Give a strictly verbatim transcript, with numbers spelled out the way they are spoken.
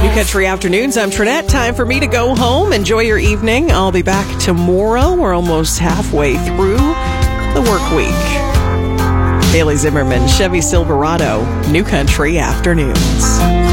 New Country Afternoons. I'm Trinette. Time for me to go home. Enjoy your evening. I'll be back tomorrow. We're almost halfway through the work week. Bailey Zimmerman, Chevy Silverado, New Country Afternoons.